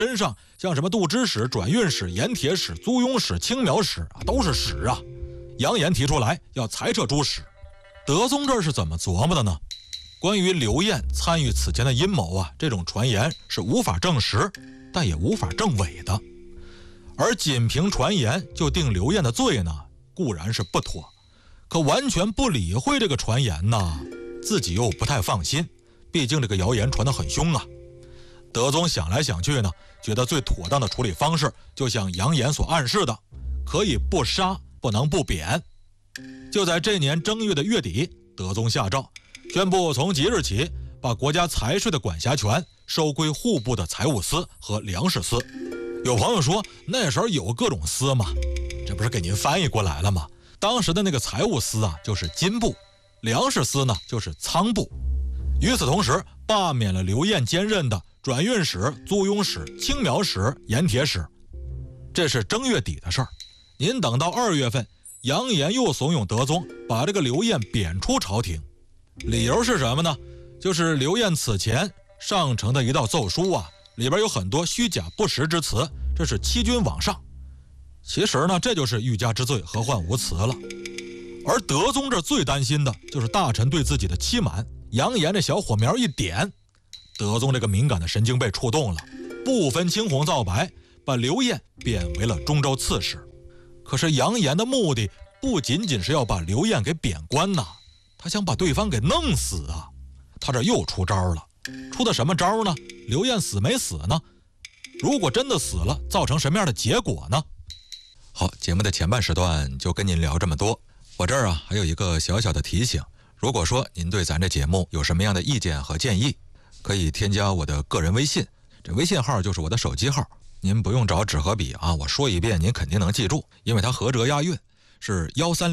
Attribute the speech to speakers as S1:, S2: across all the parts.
S1: 身上像什么度支使、转运使、盐铁使、租庸使、青苗使都是使啊。杨炎提出来要裁撤诸使。德宗这是怎么琢磨的呢？关于刘晏参与此间的阴谋这种传言是无法证实，但也无法证伪的。而仅凭传言就定刘晏的罪呢，固然是不妥，可完全不理会这个传言呢，自己又不太放心，毕竟这个谣言传得很凶啊。德宗想来想去呢，觉得最妥当的处理方式就像杨炎所暗示的，可以不杀，不能不贬。就在这年正月的月底，德宗下诏宣布从即日起把国家财税的管辖权收归户部的财务司和粮食司。有朋友说那时候有各种司嘛，这不是给您翻译过来了吗？当时的那个财务司就是金部，粮食司呢就是仓部。与此同时，罢免了刘晏兼任的转运使、租庸使、青苗使、盐铁使。这是正月底的事儿。您等到2月份，杨炎又怂恿德宗把这个刘晏贬出朝廷，理由是什么呢？就是刘晏此前上呈的一道奏书里边有很多虚假不实之词，这是欺君罔上。其实呢，这就是欲加之罪，何患无辞了。而德宗这最担心的就是大臣对自己的欺瞒，杨炎这小火苗一点，德宗这个敏感的神经被触动了，不分青红皂白，把刘晏贬为了中州刺史。可是杨炎的目的不仅仅是要把刘晏给贬官呐，他想把对方给弄死啊！他这又出招了，出的什么招呢？刘晏死没死呢？如果真的死了，造成什么样的结果呢？好，节目的前半时段就跟您聊这么多。我这儿还有一个小小的提醒，如果说您对咱这节目有什么样的意见和建议，可以添加我的个人微信，这微信号就是我的手机号，您不用找纸和笔我说一遍您肯定能记住，因为它合辙押韵，是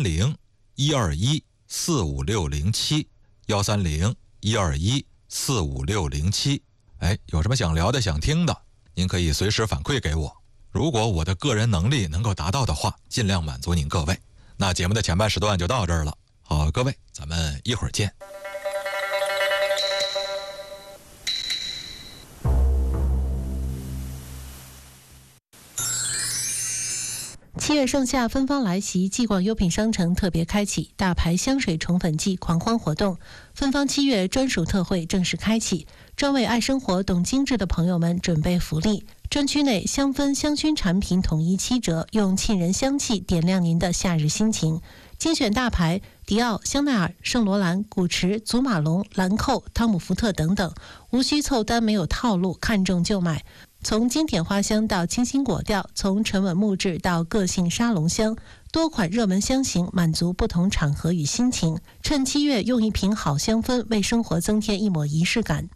S1: 130-121-45607，130-121-45607。有什么想聊的想听的，您可以随时反馈给我，如果我的个人能力能够达到的话，尽量满足您各位。那节目的前半时段就到这儿了，好，各位，咱们一会儿见。
S2: 7月盛夏芬芳来袭，继广优品商城特别开启大牌香水宠粉季狂欢活动，芬芳7月专属特惠正式开启，专为爱生活懂精致的朋友们准备福利。专区内香氛香薰产品统一7折，用沁人香气点亮您的夏日心情。精选大牌迪奥、香奈儿、圣罗兰、古驰、祖马龙、兰蔻、汤姆福特等等，无需凑单，没有套路，看中就买。从经典花香到清新果调，从沉稳木质到个性沙龙香，多款热门香型满足不同场合与心情。趁7月用一瓶好香氛，为生活增添一抹仪式感。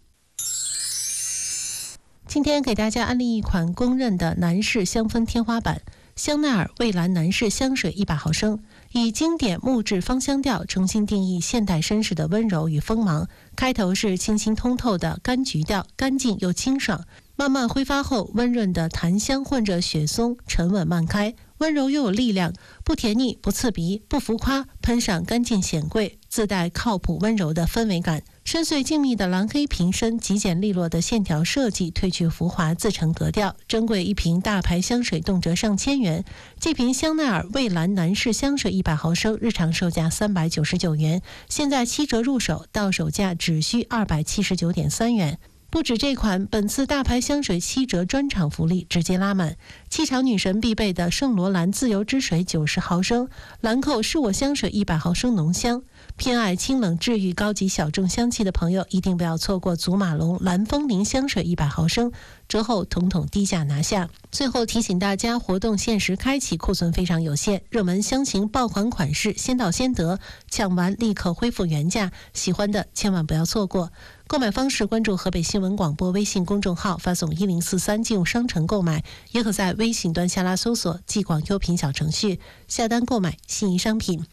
S2: 今天给大家安利一款公认的男士香氛天花板——香奈儿蔚蓝男士香水100毫升，以经典木质芳香调重新定义现代绅士的温柔与锋芒。开头是清新通透的柑橘调，干净又清爽。慢慢挥发后，温润的檀香混着雪松，沉稳慢开，温柔又有力量，不甜腻，不刺鼻，不浮夸，喷上干净显贵，自带靠谱温柔的氛围感。深邃静谧的蓝黑瓶身，极简利落的线条设计，褪去浮华，自成格调。珍贵一瓶大牌香水动辄上千元，这瓶香奈儿蔚蓝男士香水100毫升，日常售价399元，现在7折入手，到手价只需279.3元。不止这款，本次大牌香水7折专场福利直接拉满，气场女神必备的圣罗兰自由之水90毫升，兰蔻是我香水100毫升浓香。偏爱清冷治愈高级小众香气的朋友，一定不要错过祖马龙蓝风铃香水100毫升，折后统统低价拿下。最后提醒大家，活动限时开启，库存非常有限，热门香型爆款款式先到先得，抢完立刻恢复原价，喜欢的千万不要错过。购买方式：关注河北新闻广播微信公众号，发送1043进入商城购买，也可在微信端下拉搜索继广优品小程序下单购买心仪商品。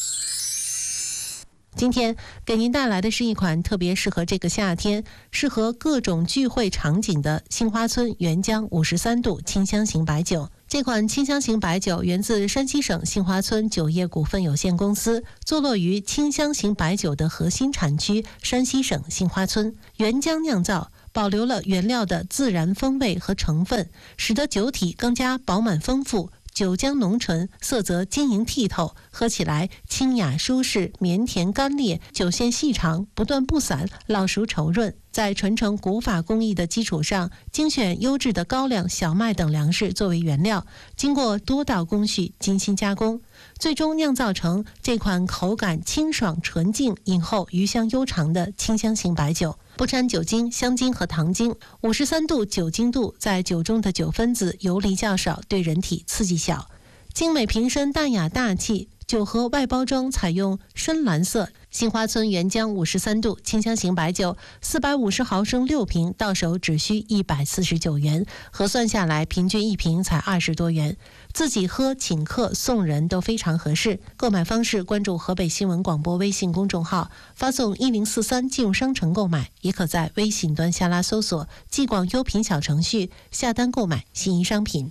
S2: 今天给您带来的是一款特别适合这个夏天、适合各种聚会场景的杏花村原浆53度清香型白酒。这款清香型白酒源自山西省杏花村酒业股份有限公司，坐落于清香型白酒的核心产区山西省杏花村，原浆酿造， 保留了原料的自然风味和成分，使得酒体更加饱满丰富，酒浆浓醇，色泽晶莹剔透，喝起来清雅舒适，绵甜甘冽，酒线细长，不断不散，老熟稠润。在传承古法工艺的基础上，精选优质的高粱、小麦等粮食作为原料，经过多道工序精心加工，最终酿造成这款口感清爽纯净、饮后余香悠长的清香型白酒。不掺酒精、香精和糖精，53度酒精度，在酒中的酒分子游离较少，对人体刺激小。精美瓶身，淡雅大气。酒盒外包装采用深蓝色，杏花村原浆53度清香型白酒，450毫升6瓶，到手只需149元，核算下来平均一瓶才20多元，自己喝、请客、送人都非常合适。购买方式：关注河北新闻广播微信公众号，发送1043进入商城购买，也可在微信端下拉搜索济广优品小程序下单购买心仪商品。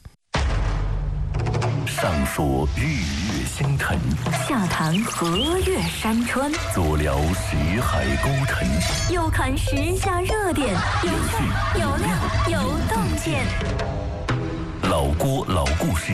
S3: 上说日月星辰，
S4: 下谈河岳山川，
S3: 左聊识海沟沉，
S4: 右看时下热点，有趣有料有洞见。
S3: 老郭老故事。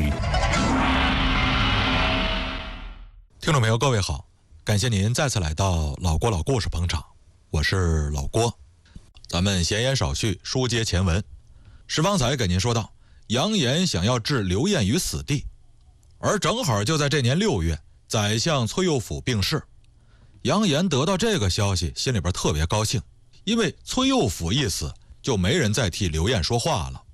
S1: 听众朋友，各位好，感谢您再次来到老郭老故事捧场，我是老郭。咱们闲言少叙，书接前文。石方才给您说到，杨炎想要置刘晏于死地，而正好就在这年6月，宰相崔佑甫病逝。杨炎得到这个消息，心里边特别高兴，因为崔佑甫一死，就没人再替刘晏说话了。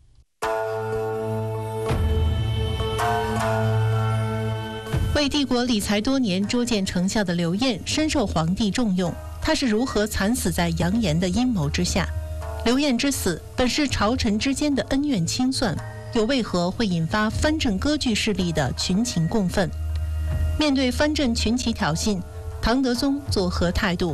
S2: 为帝国理财多年、捉奸成效的刘晏深受皇帝重用，他是如何惨死在杨炎的阴谋之下？刘晏之死本是朝臣之间的恩怨清算，又为何会引发藩镇割据势力的群情共愤？面对藩镇群起挑衅，唐德宗作何态度？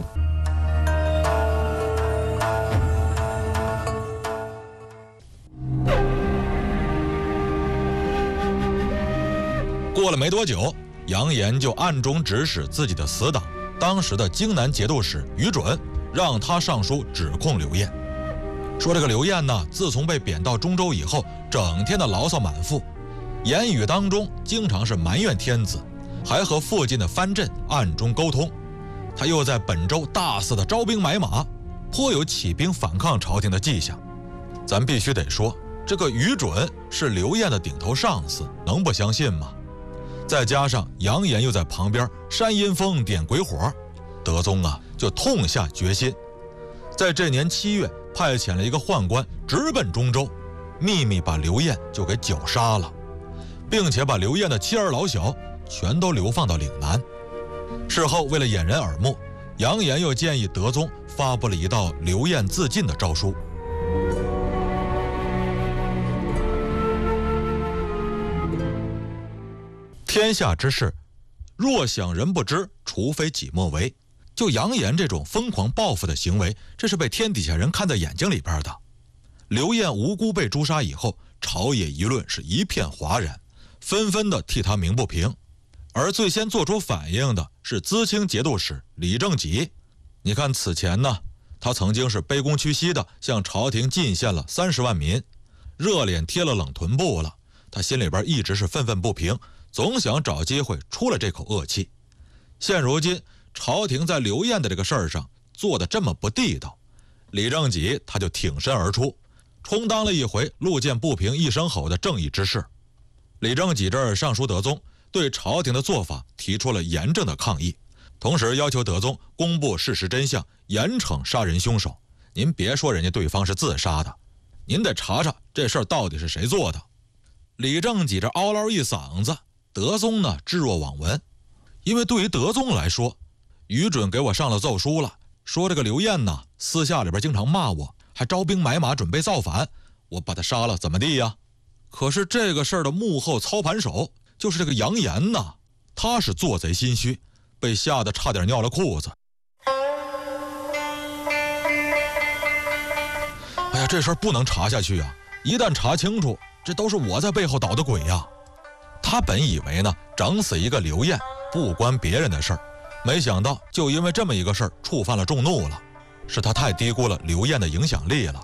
S1: 过了没多久，杨炎就暗中指使自己的死党，当时的荆南节度使于准，让他上书指控刘晏，说这个刘晏呢，自从被贬到中州以后，整天的牢骚满腹，言语当中经常是埋怨天子，还和附近的藩镇暗中沟通。他又在本州大肆的招兵买马，颇有起兵反抗朝廷的迹象。咱必须得说，这个于准是刘晏的顶头上司，能不相信吗？再加上杨炎又在旁边煽阴风点鬼火，德宗啊就痛下决心，在这年7月派遣了一个宦官直奔中州，秘密把刘晏就给绞杀了，并且把刘晏的妻儿老小全都流放到岭南。事后为了掩人耳目，杨炎又建议德宗发布了一道刘晏自尽的诏书。天下之事，若想人不知，除非己莫为。就杨炎这种疯狂报复的行为，这是被天底下人看在眼睛里边的。刘晏无辜被诛杀以后，朝野舆论是一片哗然，纷纷的替他鸣不平。而最先做出反应的是淄青节度使李正己。你看此前呢，他曾经是卑躬屈膝的向朝廷进献了30万民，热脸贴了冷臀布了。他心里边一直是愤愤不平，总想找机会出了这口恶气。现如今朝廷在刘晏的这个事儿上做得这么不地道，李正己他就挺身而出，充当了一回路见不平一声吼的正义之士。李正己这儿上书德宗，对朝廷的做法提出了严正的抗议，同时要求德宗公布事实真相，严惩杀人凶手。您别说人家对方是自杀的，您得查查这事儿到底是谁做的。李正己这嗷唠一嗓子，德宗呢置若罔闻。因为对于德宗来说，于准给我上了奏书了，说这个刘晏呢私下里边经常骂我，还招兵买马准备造反，我把他杀了怎么地呀？可是这个事儿的幕后操盘手就是这个杨炎呐，他是做贼心虚，被吓得差点尿了裤子。哎呀，这事儿不能查下去啊，一旦查清楚，这都是我在背后捣的鬼呀。他本以为呢，整死一个刘晏不关别人的事儿，没想到就因为这么一个事儿触犯了众怒了，是他太低估了刘晏的影响力了。